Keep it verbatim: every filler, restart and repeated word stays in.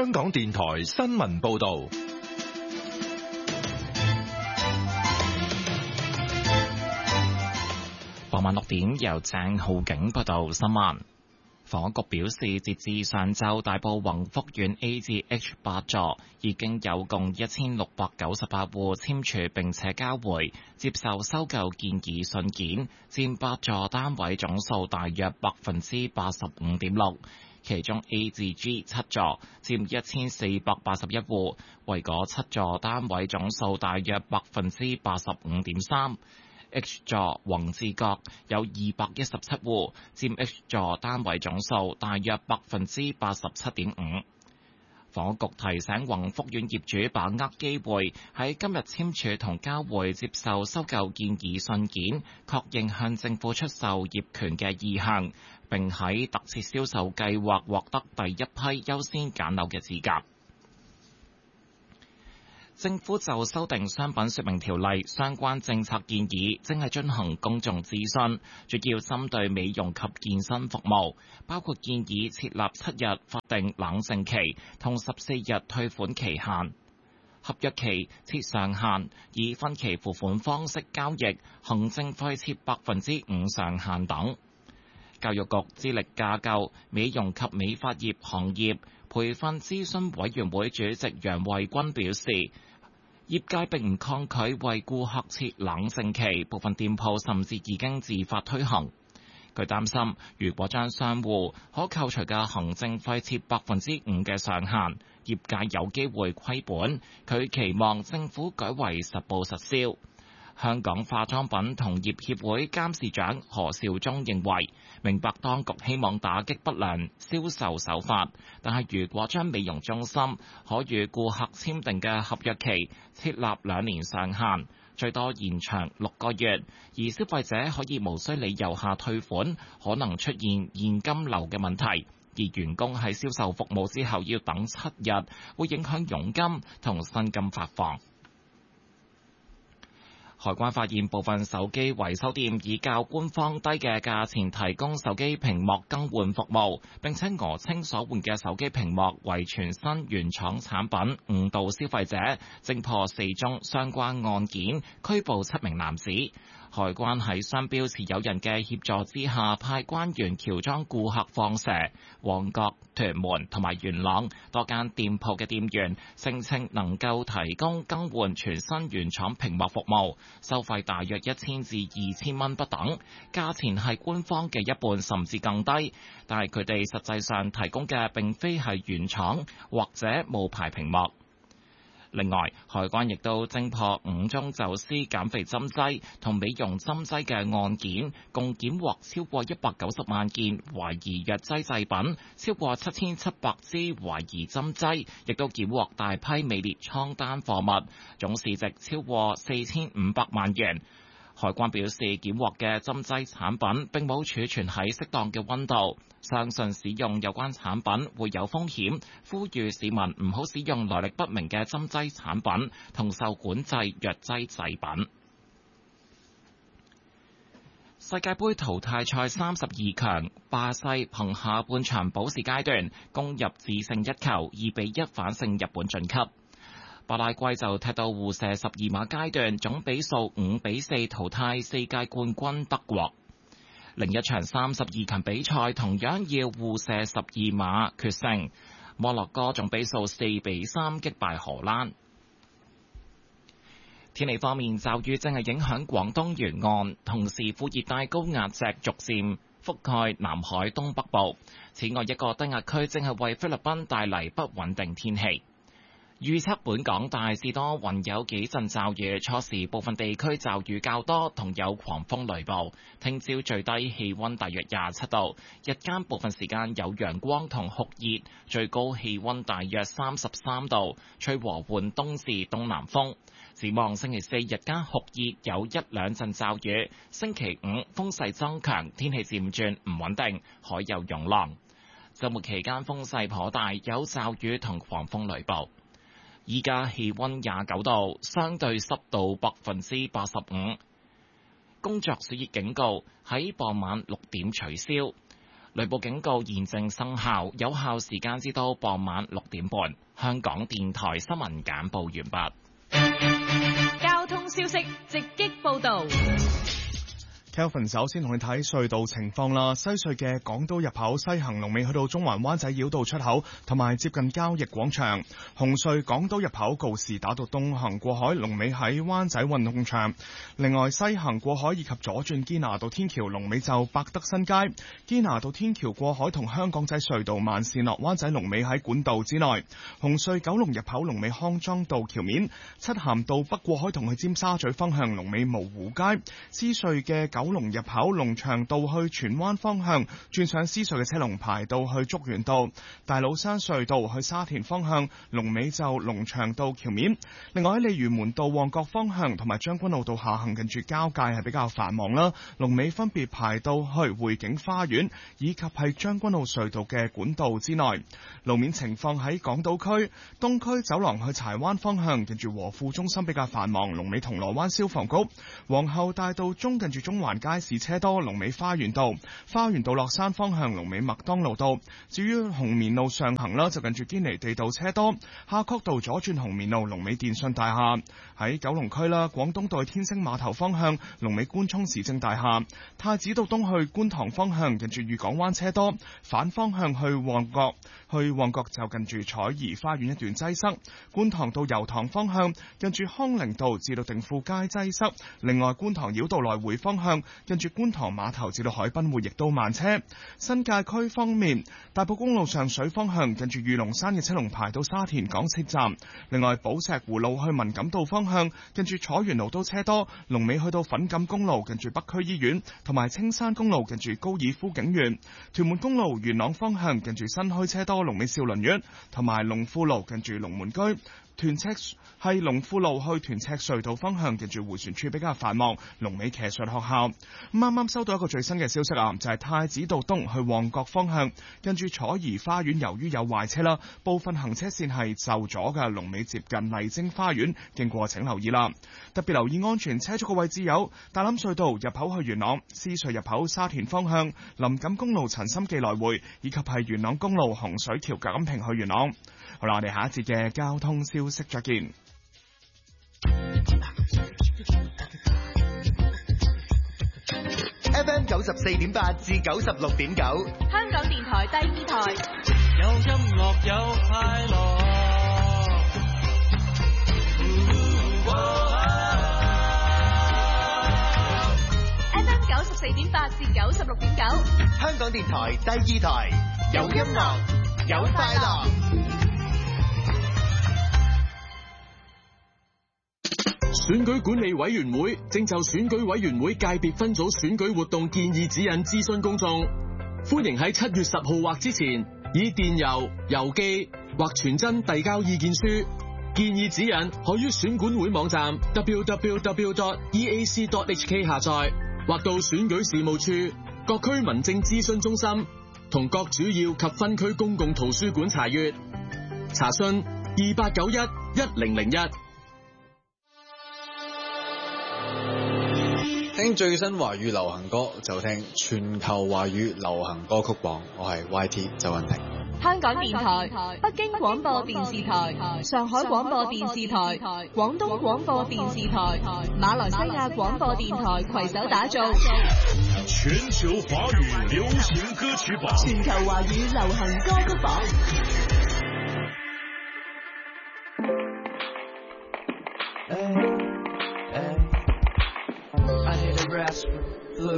香港電台新聞報道。 傍晚六點，由鄭浩景報道新聞。房屋局表示，截至上晝，大埔宏福苑 A 至 H 八座已經有共一千六百九十八戶簽署並且交回接受收購建議信件，佔八座單位總數大約百分之八十五點六。其中 A 至 G 七座佔一千四百八十一戶，為嗰七座單位總數大約百分之八十五點三。H 座宏志閣有二百一十七戶，佔 H 座單位總數大約百分之八十七點五。房屋局提醒宏福苑業主把握機會，喺今日簽署同交回接受收購建議信件，確認向政府出售業權嘅意向，並喺特設銷售計劃獲得第一批優先揀樓嘅資格。政府就修訂商品說明條例相關政策建議，正係進行公眾諮詢，主要針對美容及健身服務，包括建議設立七日法定冷靜期同十四日退款期限，合約期設上限，以分期付款方式交易，行政費設百分之五上限等。教育局資歷架構美容及美髮業行業培訓諮詢委員會主席楊慧君表示，業界並唔抗拒為顧客設冷靜期，部分店鋪甚至已經自發推行。佢擔心，如果將商戶可扣除嘅行政費設百分之五嘅上限，業界有機會虧本。佢期望政府改為實報實銷。香港化妝品同業協會監事長何兆忠認為，明白當局希望打擊不良銷售手法，但係如果將美容中心可與顧客簽訂嘅合約期設立兩年上限，最多延長六個月，而消費者可以無需理由下退款，可能出現現金流嘅問題，而員工喺銷售服務之後要等七日，會影響佣金同薪金發放。海關發現部分手機維修店以較官方低嘅價錢提供手機屏幕更換服務，並且訛稱所換嘅手機屏幕為全新原廠產品，誤導消費者，偵破四宗相關案件，拘捕七名男子。海關喺商標持有人嘅協助之下，派關員喬裝顧客放蛇。旺角、屯門同埋元朗多間店鋪嘅店員聲稱能夠提供更換全新原廠屏幕服務，收費大約一千至二千蚊不等，價錢係官方嘅一半甚至更低。但係佢哋實際上提供嘅並非係原廠或者冒牌屏幕。另外，海關亦都偵破五宗走私減肥針劑同美容針劑嘅案件，共檢獲超過一百九十萬件懷疑藥劑製品，超過七千七百支懷疑針劑，亦都檢獲大批未列倉單貨物，總市值超過四千五百萬元。海關表示，檢獲嘅針劑產品並冇儲存喺適當嘅溫度，相信使用有關產品會有風險，呼籲市民唔好使用來歷不明嘅針劑產品同受管制藥劑製品。世界盃淘汰賽三十二強，巴西憑下半場補時階段攻入致勝一球，二比一反勝日本晉級。巴拉圭就踢到互射十二碼階段，總比數五比四淘汰世界冠軍德國。另一場三十二強比賽同樣要互射十二碼決勝，摩洛哥總比數四比三擊敗荷蘭。天氣方面，驟雨正係影響廣東沿岸，同時副熱帶高壓脊逐漸覆蓋南海東北部。此外，一個低壓區正係為菲律賓帶嚟不穩定天氣。預測本港大致多雲，有幾陣驟雨，初時部分地區驟雨較多，同有狂風雷暴。聽朝最低氣溫大約廿七度，日間部分時間有陽光同酷熱，最高氣溫大約三十三度，吹和緩東至東南風。展望星期四日間酷熱，有一兩陣驟雨。星期五風勢增強，天氣漸轉唔穩定，海有湧浪。週末期間風勢頗大，有驟雨同狂風雷暴。依家氣溫廿九度，相對濕度百分之八十五。工作暑熱警告喺傍晚六點取消。 雷暴警告現正生效，有效時間至到傍晚六點半。香港電台新聞簡報完畢。 交通消息直擊報導。 Kelvin 首先同你睇隧道情況啦。西隧嘅港島入口西行龍尾去到中環灣仔繞道出口，同埋接近交易廣場。紅隧港島入口告士打道東行過海龍尾喺灣仔運動場。另外西行過海以及左轉堅拿道天橋龍尾就百德新街。堅拿道天橋過海同香港仔隧道慢線落灣仔龍尾喺管道之內。紅隧九龍入口龍尾康莊道橋面。漆咸道北過海同去尖沙咀方向龍尾蕪湖街。獅隧嘅九龍入口龍翔道去荃灣方向轉上獅隧嘅車龍排到去竹園道。大老山隧道去沙田方向龍尾就龍翔道橋面。另外喺鯉魚門道旺角方向同埋將軍澳道下行近住交界係比較繁忙啦，龍尾分別排到去匯景花園以及係將軍澳隧道嘅管道之內。路面情況喺港島區東區走廊去柴灣方向近住和富中心比較繁忙，龍尾銅鑼灣消防局。皇后大道中近住中環街市車多，龍尾花園道。花園道落山方向龍尾麥當勞道。至於紅棉路上行啦，就近住堅尼地道車多。夏慤道左轉紅棉路龍尾電信大廈。喺九龍區啦，廣東道天星碼頭方向龍尾官涌市政大廈。太子道東去觀塘方向近住裕港灣車多，反方向去旺角去旺角就近住彩頤花園一段擠塞。觀塘道油塘方向近住康寧道至到定富街擠塞。另外觀塘繞道來回方向近住觀塘碼頭至到海濱會亦都慢車。新界區方面，大埔公路上水方向近住御龍山嘅車龍排到沙田港鐵站。另外寶石湖路去文錦道方向近住彩園路都車多，龍尾去到粉錦公路近住北區醫院，同埋青山公路近住高爾夫景園。屯門公路元朗方向近住新墟車多，龍尾兆麟苑，同埋龍富路近住龍門居。屯赤係龍富路去屯赤隧道方向近住迴旋處比較繁忙，龍尾騎術學校。啱啱收到一個最新嘅消息啊，就係、是、太子道東去旺角方向近住彩頤花園，由於有壞車啦，部分行車線係受阻嘅，龍尾接近麗晶花園，經過請留意啦。特別留意安全車速嘅位置有大欖隧道入口去元朗、獅隧入口沙田方向、林錦公路陳心記來回，以及係元朗公路洪水橋錦屏去元朗。好啦，我哋下一節嘅交通消息再見。 F M 九十四點八至九十六點九， 香港電台第二台。 有音樂有快樂。 F M 九十四點八至九十六點九， 香港電台第二台。有音樂有快樂。 選舉管理委員會正就選舉委員會界別分組選舉活動建議指引諮詢公眾，歡迎喺七月十號或之前以電郵、郵寄或傳真遞交意見書。建議指引可於選管會網站 w w w dot e a c dot h k 下載，或到選舉事務處、各區民政諮詢中心同各主要及分區公共圖書館查閱。查詢二八九一一零零一。 聽最新華語流行歌就聽全球華語流行歌曲榜，我係 Y T 周韻婷。 香港電台、北京廣播電視台、上海廣播電視台、廣東廣播電視台、馬來西亞廣播電台攜手打造全球華語流行歌曲榜， 全球華語流行歌曲榜。 Hey, hey. I need a rest.